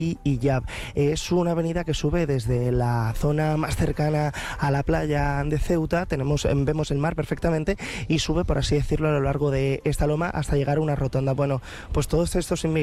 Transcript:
Illab. Es una avenida que sube desde la zona más cercana a la playa de Ceuta, vemos el mar perfectamente, y sube, por así decirlo, a lo largo de esta loma hasta llegar a una rotonda. Bueno, pues todos estos inmigrantes